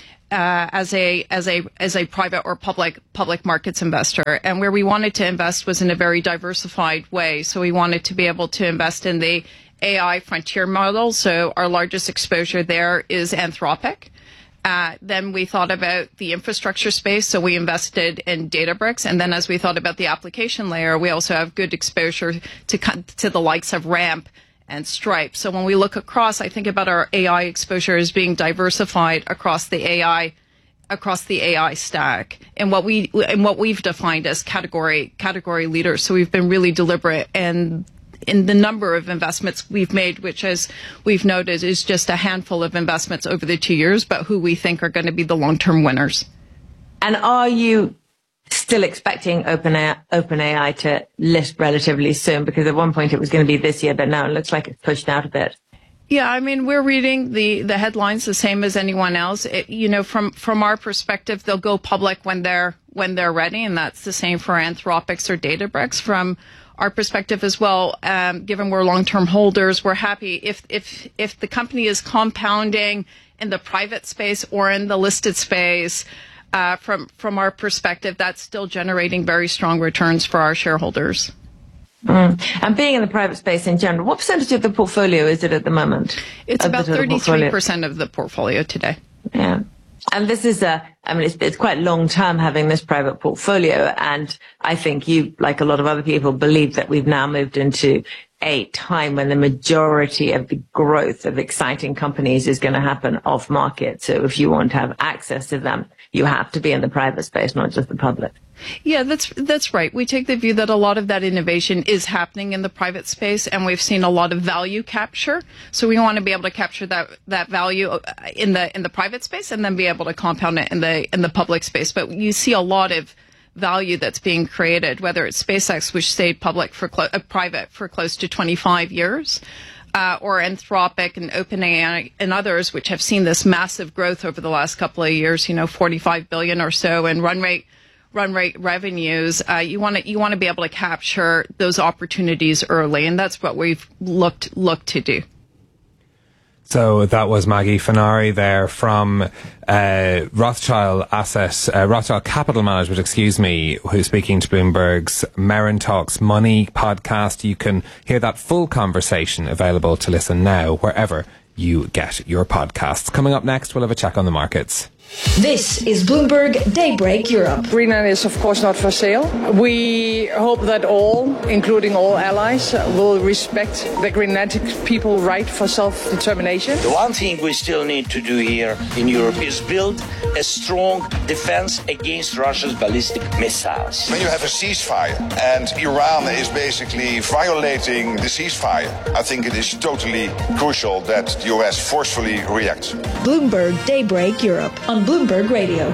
uh, as a as a as a private or public public markets investor. And where we wanted to invest was in a very diversified way. So we wanted to be able to invest in the A I frontier model. So our largest exposure there is Anthropic. Uh, then we thought about the infrastructure space, so we invested in Databricks. And then as we thought about the application layer, we also have good exposure to to the likes of Ramp and Stripe. So when we look across, I think about our A I exposure as being diversified across the A I across the A I stack, and what we and what we've defined as category category leaders. So we've been really deliberate and in the number of investments we've made, which, as we've noted, is just a handful of investments over the two years, but who we think are going to be the long-term winners. And are you still expecting OpenAI, OpenAI to list relatively soon? Because at one point it was going to be this year, but now it looks like it's pushed out a bit. Yeah, I mean, we're reading the, the headlines the same as anyone else. It, you know, from, from our perspective, they'll go public when they're when they're ready, and that's the same for Anthropic or Databricks. From our perspective as well, um, given we're long-term holders, we're happy if if if the company is compounding in the private space or in the listed space. Uh, from from our perspective, that's still generating very strong returns for our shareholders. Mm. And being in the private space in general, what percentage of the portfolio is it at the moment? It's about thirty-three percent of the portfolio today. Yeah. And this is a, I mean, it's, it's quite long term having this private portfolio. And I think you, like a lot of other people, believe that we've now moved into a time when the majority of the growth of exciting companies is going to happen off market. So if you want to have access to them, you have to be in the private space, not just the public. Yeah, that's that's right. We take the view that a lot of that innovation is happening in the private space, and we've seen a lot of value capture. So we want to be able to capture that that value in the in the private space, and then be able to compound it in the in the public space. But you see a lot of value that's being created, whether it's SpaceX, which stayed public for clo- uh, private for close to twenty-five years. Uh, or Anthropic and OpenAI and others, which have seen this massive growth over the last couple of years, you know, forty-five billion or so in run rate run rate revenues. Uh, you want to you want to be able to capture those opportunities early, and that's what we've looked looked to do. So that was Maggie Fenari there from uh, Rothschild Asset, uh, Rothschild Capital Management, excuse me, who's speaking to Bloomberg's Merrin Talks Money podcast. You can hear that full conversation available to listen now wherever you get your podcasts. Coming up next, we'll have a check on the markets. This is Bloomberg Daybreak Europe. Greenland is, of course, not for sale. We hope that all, including all allies, will respect the Greenlandic people's right for self-determination. The one thing we still need to do here in Europe is build a strong defense against Russia's ballistic missiles. When you have a ceasefire and Iran is basically violating the ceasefire, I think it is totally crucial that the U S forcefully reacts. Bloomberg Daybreak Europe on Bloomberg Radio.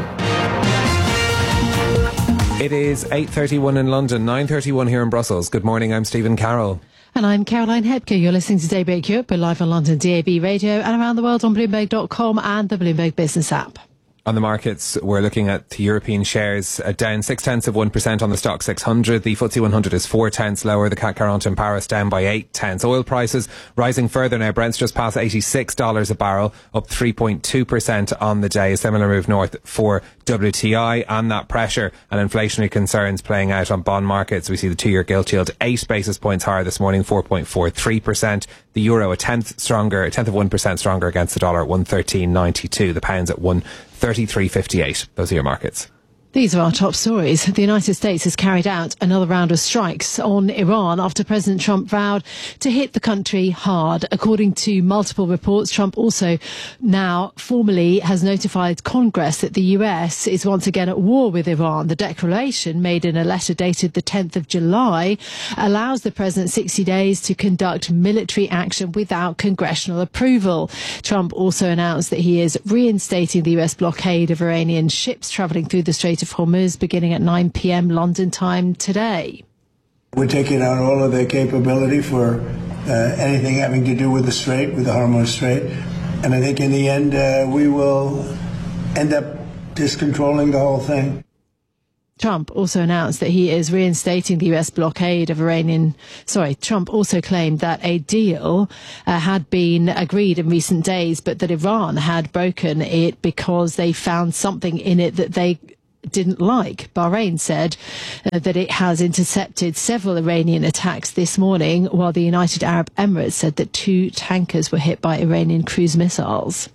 It is eight thirty-one in London, nine thirty-one here in Brussels. Good morning, I'm Stephen Carroll. And I'm Caroline Hebke. You're listening to Daybreak Europe. We're live on London D A B radio and around the world on Bloomberg dot com and the Bloomberg Business app. On the markets, we're looking at the European shares uh, down six tenths of one percent on the stock six hundred. The F T S E one hundred is four tenths lower. The C A C quarante in Paris down by eight tenths. Oil prices rising further now. Brent's just past eighty-six dollars a barrel, up three point two percent on the day. A similar move north for W T I, and that pressure and inflationary concerns playing out on bond markets. We see the two-year gilt yield eight basis points higher this morning, four point four three percent. The euro a tenth stronger, a tenth of one percent stronger against the dollar at one thirteen ninety-two. The pound's at one thirty-three fifty-eight. Those are your markets. These are our top stories. The United States has carried out another round of strikes on Iran after President Trump vowed to hit the country hard. According to multiple reports, Trump also now formally has notified Congress that the U S is once again at war with Iran. The declaration, made in a letter dated the tenth of July, allows the president sixty days to conduct military action without congressional approval. Trump also announced that he is reinstating the U S blockade of Iranian ships travelling through the Strait of Hormuz beginning at nine p.m. London time today. We're taking out all of their capability for uh, anything having to do with the Strait, with the Hormuz Strait. And I think in the end, uh, we will end up just controlling the whole thing. Trump also announced that he is reinstating the U S blockade of Iranian... Sorry, Trump also claimed that a deal uh, had been agreed in recent days, but that Iran had broken it because they found something in it that they didn't like. Bahrain said uh, that it has intercepted several Iranian attacks this morning, while the United Arab Emirates said that two tankers were hit by Iranian cruise missiles.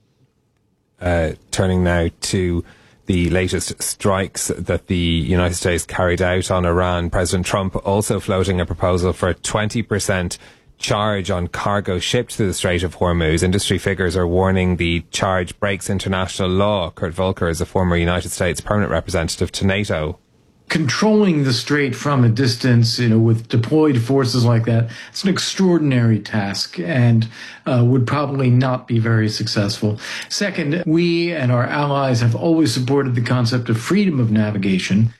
Uh, turning now to the latest strikes that the United States carried out on Iran. President Trump also floating a proposal for a twenty percent charge on cargo shipped through the Strait of Hormuz. Industry figures are warning the charge breaks international law. Kurt Volker is a former United States permanent representative to NATO. Controlling the strait from a distance, you know, with deployed forces like that, it's an extraordinary task and uh, would probably not be very successful. Second, we and our allies have always supported the concept of freedom of navigation.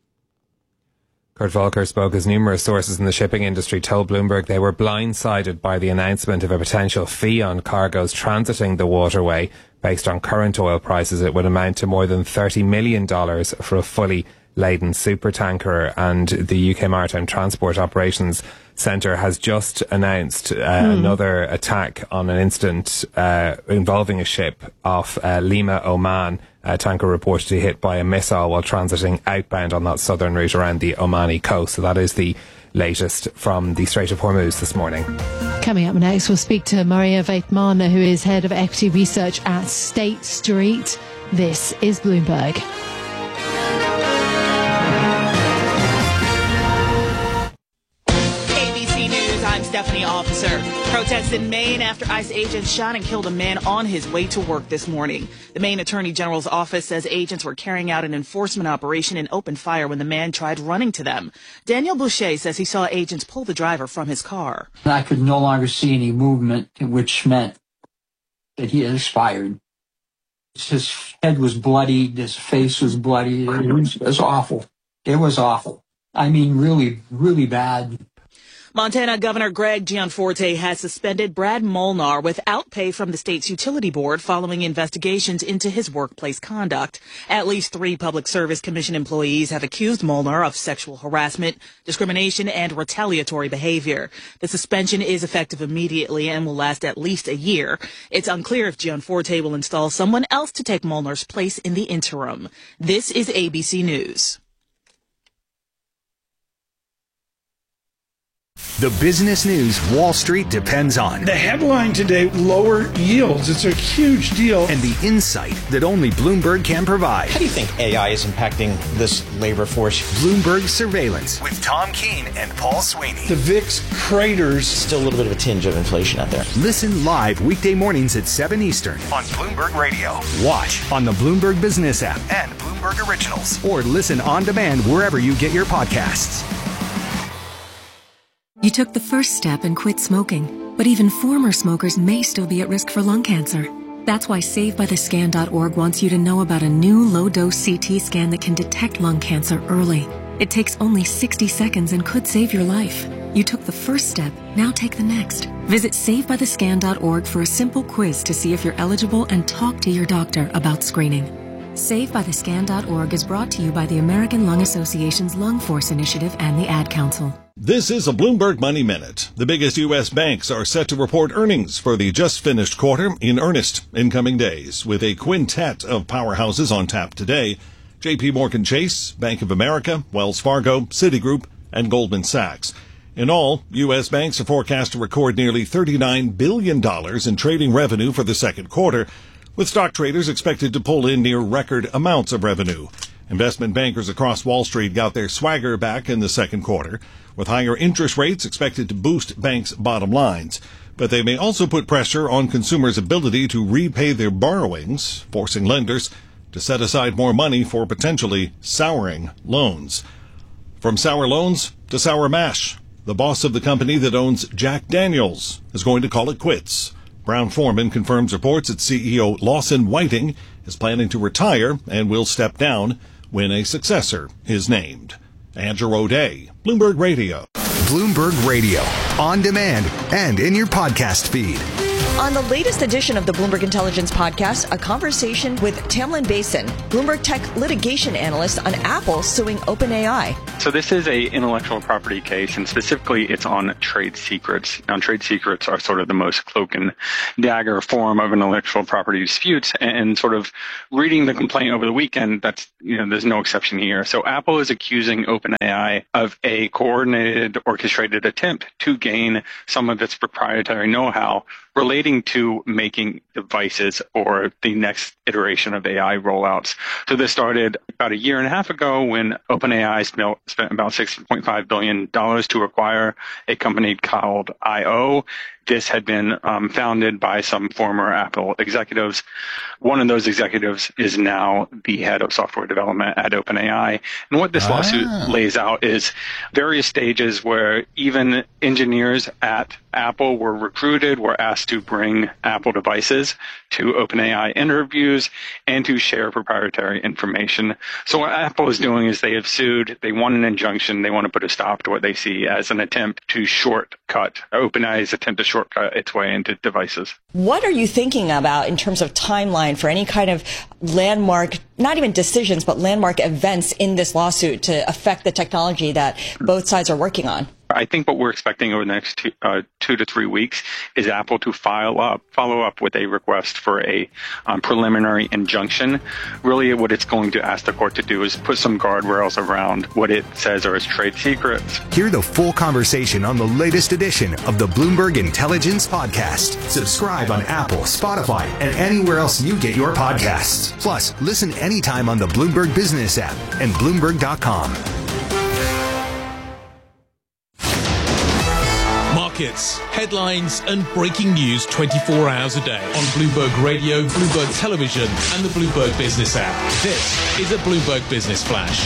Kurt Volker spoke as numerous sources in the shipping industry told Bloomberg they were blindsided by the announcement of a potential fee on cargoes transiting the waterway. Based on current oil prices, it would amount to more than thirty million dollars for a fully laden supertanker. And the U K Maritime Transport Operations Centre has just announced uh, mm. another attack on an incident uh, involving a ship off uh, Lima, Oman. A tanker reportedly hit by a missile while transiting outbound on that southern route around the Omani coast. So that is the latest from the Strait of Hormuz this morning. Coming up next, we'll speak to Maria Vaitmana, who is head of equity research at State Street. This is Bloomberg. Stephanie Officer. Protests in Maine after ICE agents shot and killed a man on his way to work this morning. The Maine Attorney General's office says agents were carrying out an enforcement operation and opened fire when the man tried running to them. Daniel Boucher says he saw agents pull the driver from his car. I could no longer see any movement, which meant that he had expired. His head was bloodied, his face was bloody. It was, it was awful. It was awful. I mean, really, really bad. Montana Governor Greg Gianforte has suspended Brad Molnar without pay from the state's utility board following investigations into his workplace conduct. At least three Public Service Commission employees have accused Molnar of sexual harassment, discrimination, and retaliatory behavior. The suspension is effective immediately and will last at least a year. It's unclear if Gianforte will install someone else to take Molnar's place in the interim. This is A B C News. The business news Wall Street depends on. The headline today, lower yields. It's a huge deal. And the insight that only Bloomberg can provide. How do you think A I is impacting this labor force? Bloomberg Surveillance with Tom Keene and Paul Sweeney. The V I X craters. Still a little bit of a tinge of inflation out there. Listen live weekday mornings at seven Eastern on Bloomberg Radio. Watch on the Bloomberg Business app and Bloomberg Originals. Or listen on demand wherever you get your podcasts. You took the first step and quit smoking, but even former smokers may still be at risk for lung cancer. That's why Save By The Scan dot org wants you to know about a new low-dose C T scan that can detect lung cancer early. It takes only sixty seconds and could save your life. You took the first step, now take the next. Visit Save By The Scan dot org for a simple quiz to see if you're eligible and talk to your doctor about screening. Save By The Scan dot org is brought to you by the American Lung Association's Lung Force Initiative and the Ad Council. This is a Bloomberg Money Minute. The biggest U S banks are set to report earnings for the just finished quarter in earnest in coming days, with a quintet of powerhouses on tap today: J P Morgan Chase, Bank of America, Wells Fargo, Citigroup, and Goldman Sachs. In all, U S banks are forecast to record nearly thirty-nine billion dollars in trading revenue for the second quarter, with stock traders expected to pull in near record amounts of revenue. Investment bankers across Wall Street got their swagger back in the second quarter, with higher interest rates expected to boost banks' bottom lines. But they may also put pressure on consumers' ability to repay their borrowings, forcing lenders to set aside more money for potentially souring loans. From sour loans to sour mash, the boss of the company that owns Jack Daniels is going to call it quits. Brown-Forman confirms reports that C E O Lawson Whiting is planning to retire and will step down when a successor is named. Andrew O'Day, Bloomberg Radio. Bloomberg Radio, on demand and in your podcast feed. On the latest edition of the Bloomberg Intelligence Podcast, a conversation with Tamlin Basin, Bloomberg Tech litigation analyst on Apple suing OpenAI. So this is a intellectual property case, and specifically it's on trade secrets. Now, trade secrets are sort of the most cloak and dagger form of intellectual property disputes, and sort of reading the complaint over the weekend, that's, you know, there's no exception here. So Apple is accusing OpenAI of a coordinated, orchestrated attempt to gain some of its proprietary know-how relating to making devices or the next iteration of A I rollouts. So this started about a year and a half ago when OpenAI spent about six point five billion dollars to acquire a company called I O. This had been um, founded by some former Apple executives. One of those executives is now the head of software development at OpenAI. And what this ah. lawsuit lays out is various stages where even engineers at Apple were recruited, were asked to bring Apple devices to OpenAI interviews and to share proprietary information. So what Apple is doing is they have sued, they want an injunction, they want to put a stop to what they see as an attempt to shortcut, OpenAI's attempt to shortcut its way into devices. What are you thinking about in terms of timeline for any kind of landmark, not even decisions, but landmark events in this lawsuit to affect the technology that both sides are working on? I think what we're expecting over the next two, uh, two to three weeks is Apple to file up, follow up with a request for a um, preliminary injunction. Really, what it's going to ask the court to do is put some guardrails around what it says are its trade secrets. Hear the full conversation on the latest edition of the Bloomberg Intelligence Podcast. Subscribe on Apple, Spotify, and anywhere else you get your podcasts. Plus, listen anytime on the Bloomberg Business app and Bloomberg dot com. Markets, headlines, and breaking news twenty-four hours a day on Bloomberg Radio, Bloomberg Television, and the Bloomberg Business app. This is a Bloomberg Business Flash.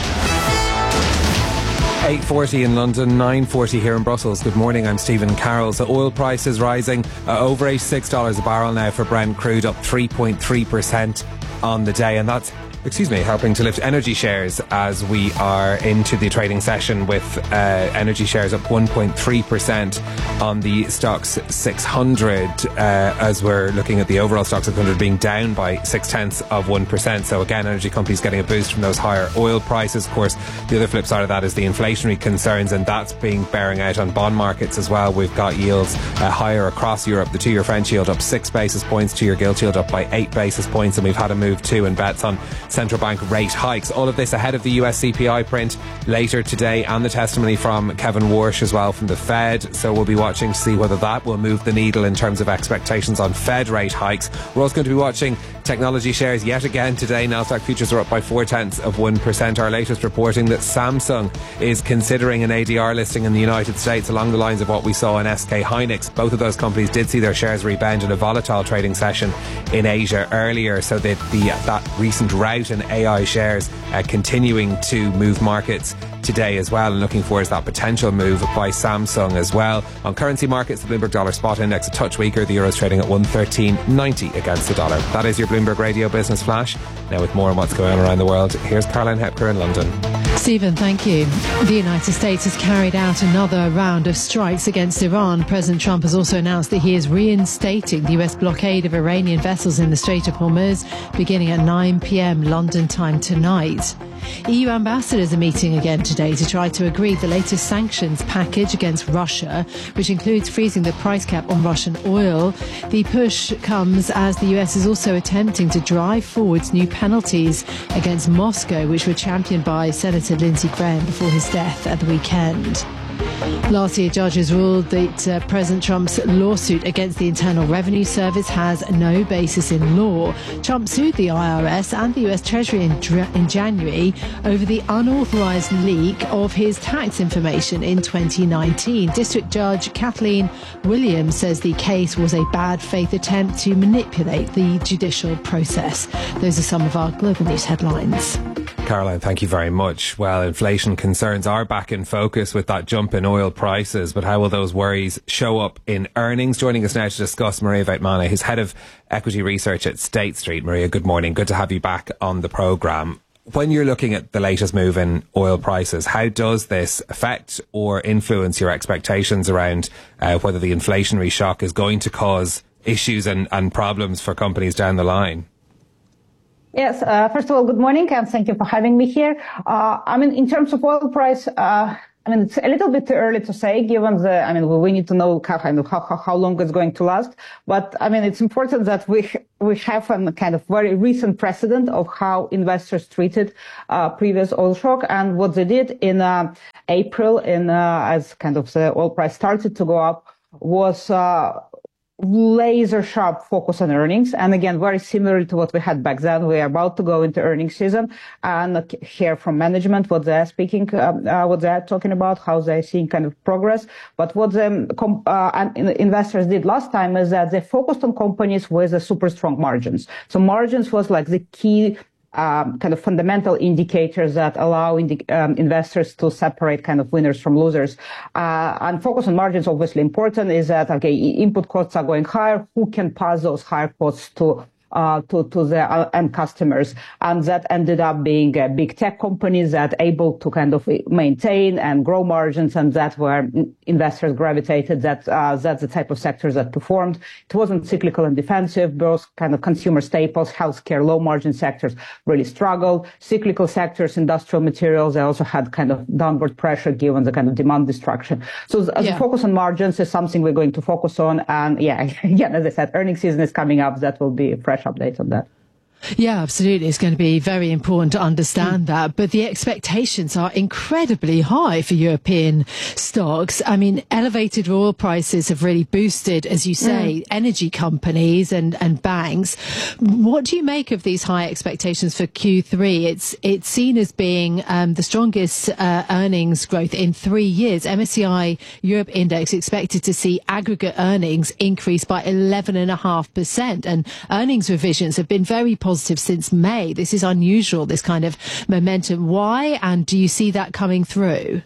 eight forty in London, nine forty here in Brussels. Good morning, I'm Stephen Carroll. So oil prices rising uh, over eighty-six dollars a barrel now for Brent crude, up three point three percent on the day, and that's excuse me, helping to lift energy shares as we are into the trading session with uh, energy shares up one point three percent on the Stocks six hundred uh, as we're looking at the overall Stocks six hundred being down by six tenths of one percent. So again, energy companies getting a boost from those higher oil prices. Of course, the other flip side of that is the inflationary concerns, and that's being bearing out on bond markets as well. We've got yields uh, higher across Europe. The two-year French yield up six basis points, two-year gilt yield up by eight basis points, and we've had a move too in bets on central bank rate hikes. All of this ahead of the U S C P I print later today and the testimony from Kevin Warsh as well from the Fed. So we'll be watching to see whether that will move the needle in terms of expectations on Fed rate hikes. We're also going to be watching technology shares yet again today. Nasdaq futures are up by four tenths of one percent. Our latest reporting that Samsung is considering an A D R listing in the United States along the lines of what we saw in S K Hynix. Both of those companies did see their shares rebound in a volatile trading session in Asia earlier, so that the that recent rout in A I shares uh, continuing to move markets today as well, and looking for is that potential move by Samsung as well. On currency markets, the Bloomberg Dollar Spot Index a touch weaker. The Euro's trading at one thirteen ninety against the dollar. That is your Bloomberg Radio Business Flash. Now with more on what's going on around the world, here's Caroline Hepker in London. Stephen, thank you. The United States has carried out another round of strikes against Iran. President Trump has also announced that he is reinstating the U S blockade of Iranian vessels in the Strait of Hormuz beginning at nine p.m. London time tonight. E U ambassadors are meeting again today to try to agree the latest sanctions package against Russia, which includes freezing the price cap on Russian oil. The push comes as the U S is also attempting to drive forwards new penalties against Moscow, which were championed by Senator Lindsey Graham before his death at the weekend. Last year, judges ruled that uh, President Trump's lawsuit against the Internal Revenue Service has no basis in law. Trump sued the I R S and the U S Treasury in, in January over the unauthorized leak of his tax information in twenty nineteen. District Judge Kathleen Williams says the case was a bad faith attempt to manipulate the judicial process. Those are some of our global news headlines. Caroline, thank you very much. Well, inflation concerns are back in focus with that jump in oil prices, but how will those worries show up in earnings? Joining us now to discuss, Maria Weitmane, who's head of equity research at State Street. Maria, good morning. Good to have you back on the programme. When you're looking at the latest move in oil prices, how does this affect or influence your expectations around uh, whether the inflationary shock is going to cause issues and, and problems for companies down the line? Yes, uh, first of all, good morning, and thank you for having me here. Uh, I mean, in terms of oil price, uh, I mean, it's a little bit too early to say, given the, I mean, we need to know how, how, how long it's going to last. But, I mean, it's important that we, we have a kind of very recent precedent of how investors treated, uh, previous oil shock. And what they did in, uh, April, in, uh, as kind of the oil price started to go up, was, uh, laser sharp focus on earnings. And again, very similar to what we had back then. We are about to go into earnings season and hear from management what they're speaking, um, uh, what they're talking about, how they're seeing kind of progress. But what the uh, investors did last time is that they focused on companies with a super strong margins. So margins was like the key Um, kind of fundamental indicators that allow indi- um, investors to separate kind of winners from losers. Uh, and focus on margins, obviously important, is that, okay, input costs are going higher. Who can pass those higher costs to Uh, to, to their end customers. And that ended up being uh, big tech companies that able to kind of maintain and grow margins. And that's where investors gravitated. That, uh, that's the type of sectors that performed. It wasn't cyclical and defensive. Both kind of consumer staples, healthcare, low margin sectors really struggled. Cyclical sectors, industrial materials, they also had kind of downward pressure given the kind of demand destruction. So as yeah. a focus on margins is something we're going to focus on. And yeah, again, as I said, earnings season is coming up. That will be fresh update on that. Yeah, absolutely. It's going to be very important to understand mm. that. But the expectations are incredibly high for European stocks. I mean, elevated oil prices have really boosted, as you say, mm. energy companies and, and banks. What do you make of these high expectations for Q three? It's it's seen as being um, the strongest uh, earnings growth in three years. M S C I Europe Index expected to see aggregate earnings increase by eleven point five percent. And earnings revisions have been very positive. Positive since May. This is unusual, this kind of momentum. Why? And do you see that coming through?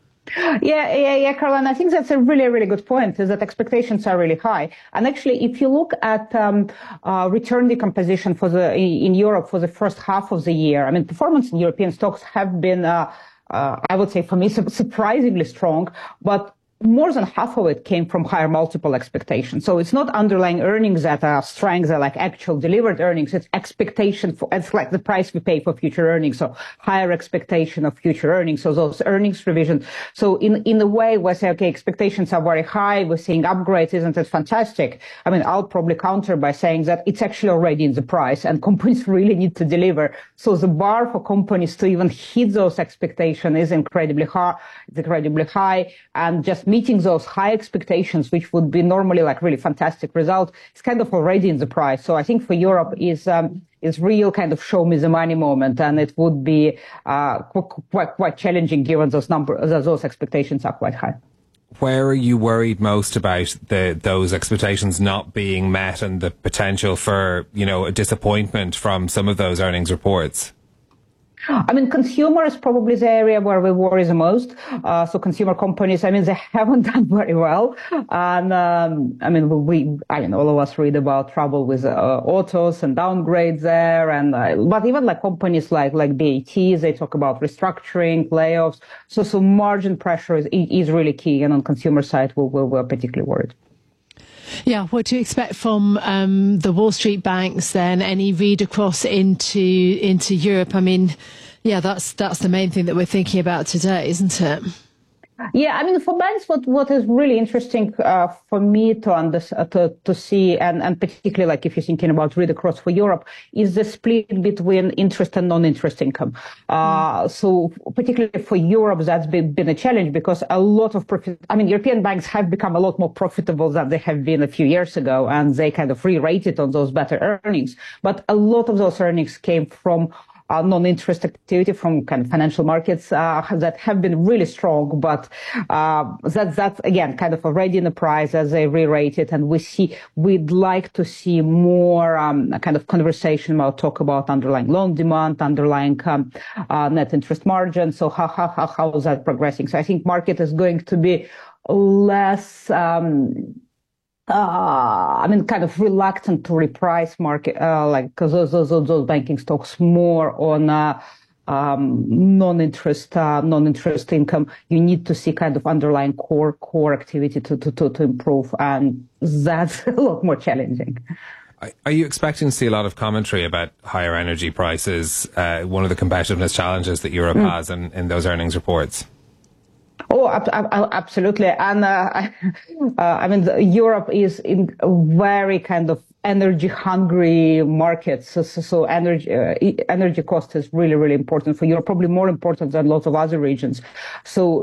Yeah, yeah, yeah, Caroline, I think that's a really, really good point, is that expectations are really high. And actually, if you look at um, uh, return decomposition for the in Europe for the first half of the year, I mean, performance in European stocks have been, uh, uh, I would say, for me, surprisingly strong, but more than half of it came from higher multiple expectations. So it's not underlying earnings that are strengths, are like actual delivered earnings. It's expectation for, it's like the price we pay for future earnings. So higher expectation of future earnings. So those earnings revisions. So in, in a way, we say, okay, expectations are very high. We're seeing upgrades. Isn't it fantastic? I mean, I'll probably counter by saying that it's actually already in the price and companies really need to deliver. So the bar for companies to even hit those expectations is incredibly high, it's incredibly high. And just meeting those high expectations, which would be normally like really fantastic result, is kind of already in the price. So I think for Europe is um, is real kind of show me the money moment, and it would be uh, quite quite challenging given those number those expectations are quite high. Where are you worried most about the those expectations not being met and the potential for, you know, a disappointment from some of those earnings reports? I mean, consumer is probably the area where we worry the most. Uh, so consumer companies, I mean, they haven't done very well. And, um, I mean, we, I mean, all of us read about trouble with, uh, autos and downgrades there. And, uh, but even like companies like, like B A T, they talk about restructuring, layoffs. So, so margin pressure is, is really key. And on consumer side, we're, we're, we're particularly worried. Yeah, what do you expect from um, the Wall Street banks then? Any read across into into Europe? I mean, yeah, that's that's the main thing that we're thinking about today, isn't it? Yeah, I mean, for banks, what, what is really interesting uh, for me to, under, uh, to to see, and, and particularly like if you're thinking about read across for Europe, is the split between interest and non-interest income. Uh, mm. So particularly for Europe, that's been, been a challenge because a lot of profit, I mean, European banks have become a lot more profitable than they have been a few years ago, and they kind of re-rated on those better earnings. But a lot of those earnings came from Uh, non-interest activity from kind of financial markets uh, that have been really strong, but uh, that, that's again kind of already in the price as they re-rated, and we see we'd like to see more um, kind of conversation about talk about underlying loan demand, underlying um, uh, net interest margin. So how how how how is that progressing? So I think market is going to be less. Um, Uh, I mean, kind of reluctant to reprice market, uh, like, cause those, those, those banking stocks more on, uh, um, non-interest, uh, non-interest income. You need to see kind of underlying core, core activity to, to, to, to improve. And that's a lot more challenging. Are you expecting to see a lot of commentary about higher energy prices, uh, one of the competitiveness challenges that Europe mm. has in, in those earnings reports? Oh, absolutely. And uh, I, uh, I mean, the, Europe is in a very kind of energy hungry market. So, so, so energy, uh, energy cost is really, really important for Europe, probably more important than lots of other regions. So